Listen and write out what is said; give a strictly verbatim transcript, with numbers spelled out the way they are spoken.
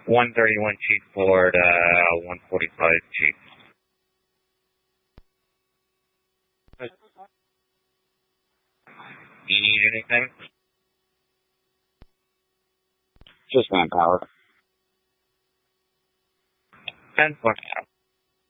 one thirty-one Chief Ford, uh, one forty-five Chief. Do you need anything? Just manpower. ten four.